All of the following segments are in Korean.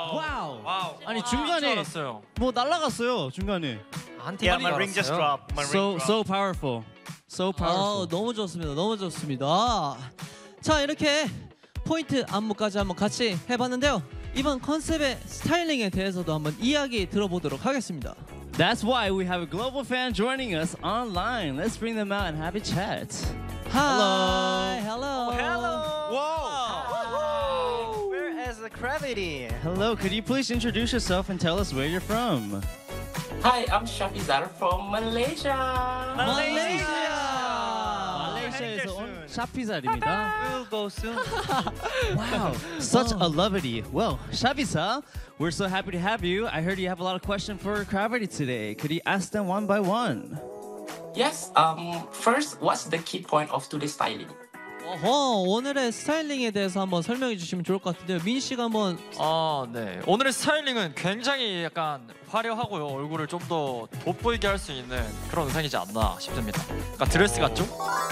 와우. 아니 중간에 뭐 날아갔어요. 중간에. Yeah, my ring just dropped. My ring dropped. So powerful. So powerful. 너무 좋습니다. 너무 좋습니다. 자, 이렇게 포인트 안무까지 한번 같이 해봤는데요. 이번 컨셉의 스타일링에 대해서도 한번 이야기 들어보도록 하겠습니다. That's why we have a global fan joining us online. Let's bring them out and have a chat. Hi, hello. Whoa! Where is the gravity? Hello, could you please introduce yourself and tell us where you're from? Hi, I'm Shafizar from Malaysia. 말레이시아에서 온 샤피잘입니다. We'll go soon. Wow, such a levity. Well, Shavisa, we're so happy to have you. I heard you have a lot of questions for Gravity today. Could you ask them one by one? Yes. First, what's the key point of today's styling? 오늘의 스타일링에 대해서 한번 설명해 주시면 좋을 것 같은데요. 민 씨가 한번. 네. 오늘의 스타일링은 굉장히 약간 화려하고요. 얼굴을 좀 더 돋보이게 할 수 있는 그런 의상이지 않나 싶습니다. 그러니까 드레스 같죠?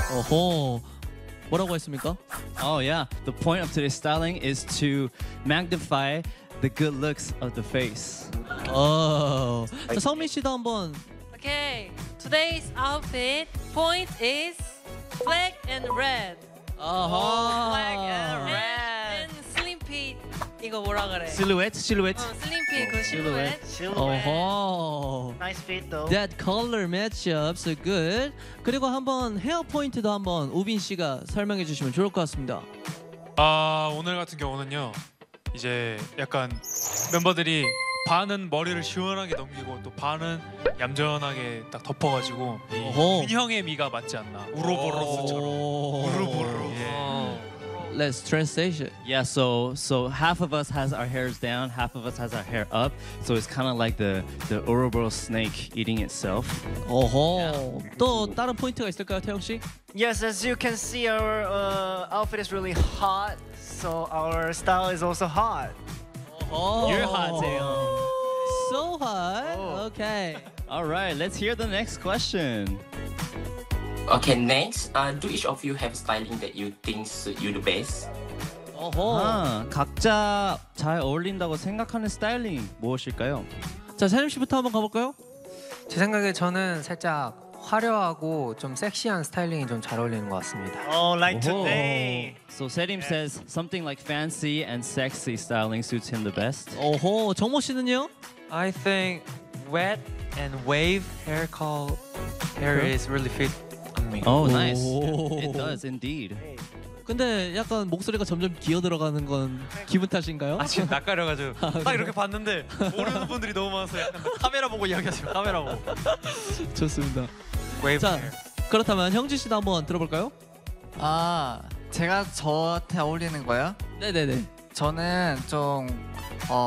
뭐라고 했습니까? Oh yeah, the point of today's styling is to magnify the good looks of the face. 자, 성민 씨도 한번. Okay, today's outfit point is black and red. Black and red. And slim fit. 이거 뭐라 그래? Silhouette. slim fit 그 실루엣. Nice fit though. That color matchup so good. 그리고 한번 헤어 포인트도 한번 우빈 씨가 설명해 주시면 좋을 것 같습니다. 오늘 같은 경우는요. 이제 약간 멤버들이 반은 머리를 시원하게 넘기고 또 반은 얌전하게 딱 덮어가지고 이 균형의 미가 맞지 않나. 우로보로스처럼. 우로보로. Let's translate it. Yeah, so half of us has our hairs down, half of us has our hair up. So it's kind of like the Ouroboros snake eating itself. 또 다른 포인트가 있을까요, 태영 씨? Yes, as you can see, our outfit is really hot. So our style is also hot. You're hot, Taeyong. So hot. Okay. All right, let's hear the next question. Okay, next, do each of you have styling that you think suit you the best? 각자 잘 어울린다고 생각하는 스타일링 무엇일까요? 자, 세림 씨부터 한번 가볼까요? 제 생각에 저는 살짝 화려하고 좀 섹시한 스타일링이 좀 잘 어울리는 것 같습니다. Oh, like today. So Serim says something like fancy and sexy styling suits him the best. 정모 씨는요? I think wet and wave hair is really fit on me. Oh, nice. It does indeed. 근데 약간 목소리가 점점 기어 들어가는 건 기분 탓인가요? 지금 낯가려가지고 딱 이렇게 봤는데 모르는 분들이 너무 많아서 약간 카메라 보고 이야기하시면 카메라 보고. 좋습니다. wave 자, hair. 그렇다면 형진 씨도 한번 들어볼까요? 제가 저한테 어울리는 거요? 네네네. 저는 좀